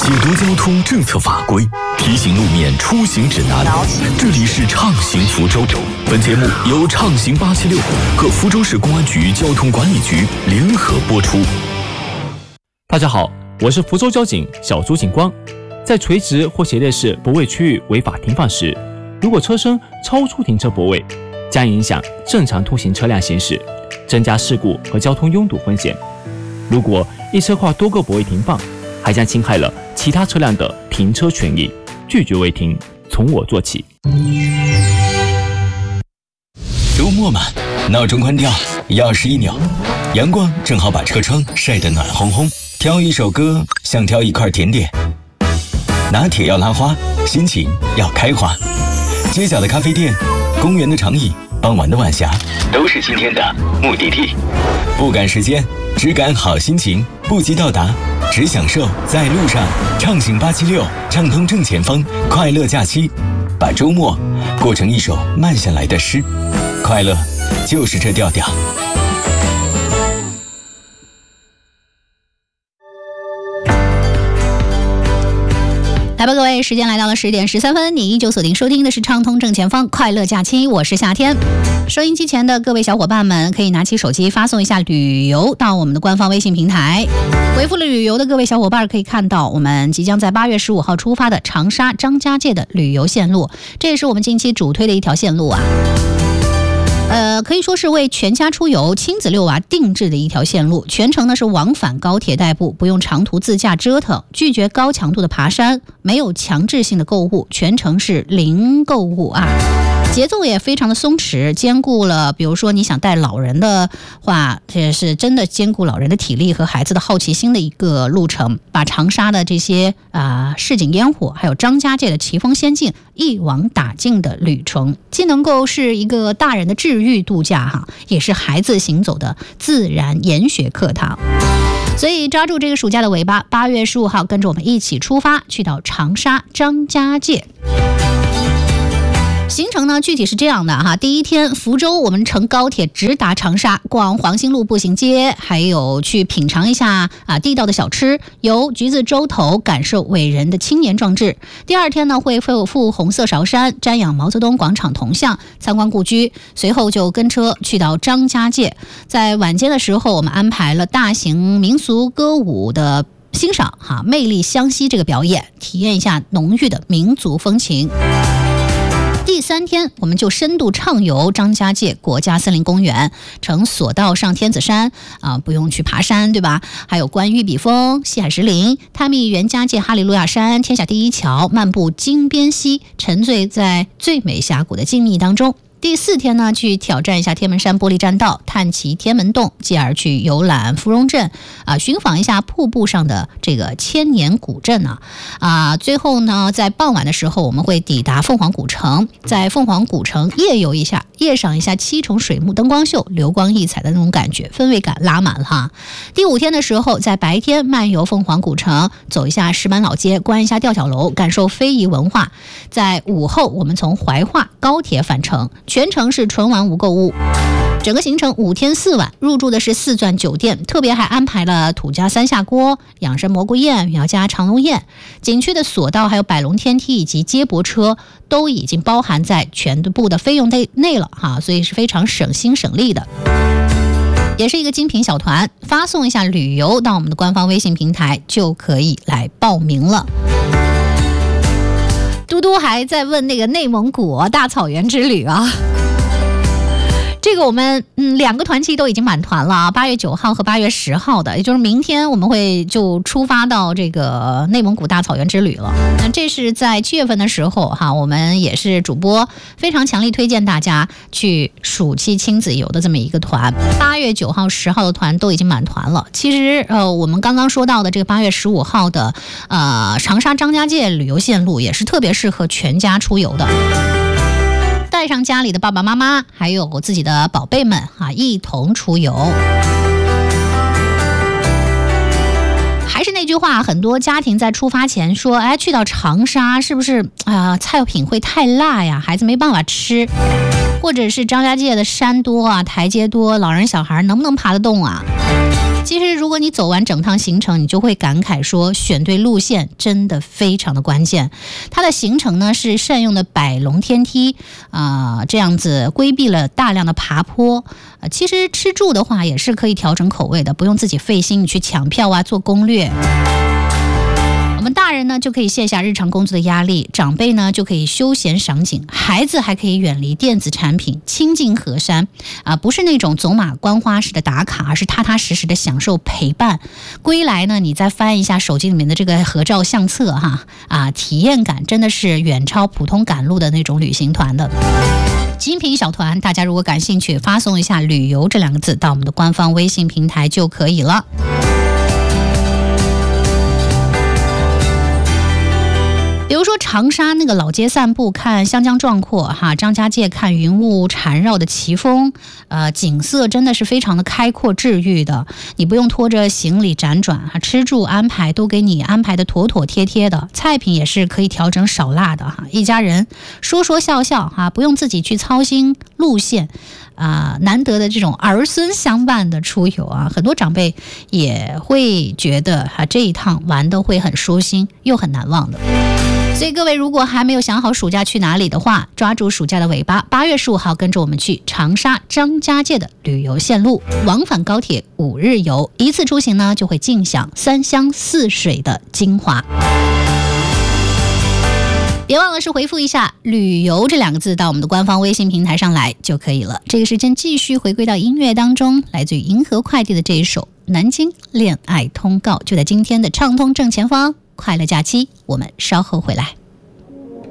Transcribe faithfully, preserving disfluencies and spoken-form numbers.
解读交通政策法规，提醒路面出行指南。这里是畅行福州。本节目由畅行八七六和福州市公安局交通管理局联合播出。 大家好，我是福州交警小朱警官。在垂直或斜列式泊位区域违法停放时，如果车身超出停车泊位，将影响正常通行车辆行驶，增加事故和交通拥堵风险。如果一车跨多个泊位停放，还将侵害了其他车辆的停车权益。拒绝违停，从我做起。 周末嘛，闹钟关掉，钥匙一扭，阳光正好把车窗晒得暖烘烘。挑一首歌，像挑一块甜点。拿铁要拉花，心情要开花。街角的咖啡店，公园的长椅，傍晚的晚霞，都是今天的目的地。不赶时间，只赶好心情，不急到达，只享受在路上。畅行八七六，畅通正前方，快乐假期，把周末过成一首慢下来的诗。快乐就是这调调。 来吧，各位，时间来到了十点十三分，你依旧锁定收听的是畅通正前方快乐假期，我是夏天。收音机前的各位小伙伴们，可以拿起手机发送一下旅游到我们的官方微信平台。回复了旅游的各位小伙伴可以看到，我们即将在八月十五号出发的长沙张家界的旅游线路，这也是我们近期主推的一条线路啊。呃，可以说是为全家出游、亲子遛娃定制的一条线路，全程呢是往返高铁代步，不用长途自驾折腾，拒绝高强度的爬山，没有强制性的购物，全程是零购物啊。节奏也非常的松弛，兼顾了比如说你想带老人的话，这是真的兼顾老人的体力和孩子的好奇心的一个路程，把长沙的这些啊、呃、市井烟火还有张家界的奇峰仙境一网打尽的旅程，既能够是一个大人的治愈度假哈，也是孩子行走的自然研学课堂。所以抓住这个暑假的尾巴，八月十五号跟着我们一起出发，去到长沙张家界。行程呢，具体是这样的哈。第一天，福州我们乘高铁直达长沙，逛黄兴路步行街，还有去品尝一下啊地道的小吃，游橘子洲头，感受伟人的青年壮志。第二天呢，会赴红色韶山，瞻仰毛泽东广场铜像，参观故居，随后就跟车去到张家界。在晚间的时候，我们安排了大型民俗歌舞的欣赏哈，魅力湘西这个表演，体验一下浓郁的民族风情。第三天，我们就深度畅游张家界国家森林公园，乘索道上天子山啊，不用去爬山，对吧？还有观玉笔峰、西海石林，探秘袁家界哈利路亚山、天下第一桥，漫步金边溪，沉醉在最美峡谷的静谧当中。第四天呢，去挑战一下天门山玻璃栈道，探奇天门洞，继而去游览芙蓉镇啊，寻访一下瀑布上的这个千年古镇啊啊！最后呢，在傍晚的时候，我们会抵达凤凰古城，在凤凰古城夜游一下，夜赏一下七重水幕灯光秀，流光溢彩的那种感觉，氛围感拉满了哈。第五天的时候，在白天漫游凤凰古城，走一下石板老街，观一下吊脚楼，感受非遗文化。在午后，我们从怀化高铁返程。全程是纯玩无购物，整个行程五天四晚，入住的是四钻酒店，特别还安排了土家三下锅、养生蘑菇宴、苗家长龙宴。景区的索道还有百龙天梯以及接驳车都已经包含在全部的费用内内了哈，所以是非常省心省力的。也是一个精品小团，发送一下旅游到我们的官方微信平台就可以来报名了。嘟嘟还在问那个内蒙古大草原之旅啊，这个我们嗯两个团期都已经满团了啊，八月九号和八月十号的，也就是明天我们会就出发到这个内蒙古大草原之旅了。那这是在七月份的时候哈，我们也是主播非常强力推荐大家去暑期亲子游的这么一个团。八月九号、十号的团都已经满团了。其实呃，我们刚刚说到的这个八月十五号的呃长沙张家界旅游线路也是特别适合全家出游的。带上家里的爸爸妈妈，还有自己的宝贝们啊，一同出游。还是那句话，很多家庭在出发前说，哎，去到长沙是不是啊、呃、菜品会太辣呀，孩子没办法吃，或者是张家界的山多啊，台阶多，老人小孩能不能爬得动啊？ 其实如果你走完整趟行程，你就会感慨说，选对路线真的非常的关键。它的行程呢是善用的百龙天梯啊、呃，这样子规避了大量的爬坡。呃，其实吃住的话也是可以调整口味的，不用自己费心去抢票啊，做攻略。我们大人呢就可以卸下日常工作的压力，长辈呢就可以休闲赏景，孩子还可以远离电子产品，亲近河山啊，不是那种走马观花式的打卡，而是踏踏实实的享受陪伴。归来呢，你再翻一下手机里面的这个合照相册哈啊，体验感真的是远超普通赶路的那种旅行团的。精品小团，大家如果感兴趣，发送一下旅游这两个字到我们的官方微信平台就可以了。比如说长沙那个老街散步，看湘江壮阔哈，张家界看云雾缠绕的奇峰，呃，景色真的是非常的开阔治愈的。你不用拖着行李辗转哈，吃住安排都给你安排的妥妥帖帖的，菜品也是可以调整少辣的哈，一家人说说笑笑哈，不用自己去操心路线。啊、呃，难得的这种儿孙相伴的出游啊，很多长辈也会觉得哈、啊，这一趟玩的会很舒心又很难忘的。所以各位如果还没有想好暑假去哪里的话，抓住暑假的尾巴，八月十五号跟着我们去长沙张家界的旅游线路，往返高铁五日游，一次出行呢就会尽享三湘四水的精华。别忘了是回复一下旅游这两个字到我们的官方微信平台上来就可以了。这个时间继续回归到音乐当中，来自于银河快递的这一首南京恋爱通告，就在今天的畅通正前方。快乐假期，我们稍后回来。